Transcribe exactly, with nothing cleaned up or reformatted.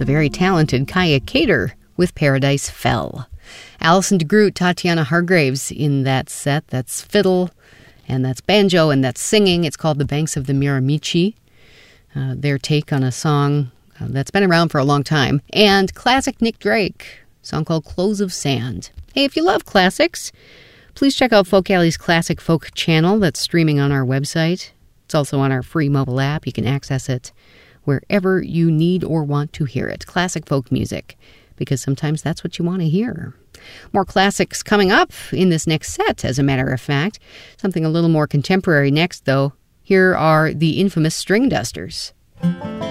the very talented Kaya Cater with Paradise Fell. Alison DeGroot, Tatiana Hargraves in that set. That's fiddle, and that's banjo, and that's singing. It's called The Banks of the Miramichi, uh, their take on a song uh, that's been around for a long time. And classic Nick Drake, a song called Clothes of Sand. Hey, if you love classics, please check out Folk Alley's Classic Folk channel that's streaming on our website. It's also on our free mobile app. You can access it wherever you need or want to hear it. Classic folk music, because sometimes that's what you want to hear. More classics coming up in this next set, as a matter of fact. Something a little more contemporary next, though. Here are the infamous String Dusters.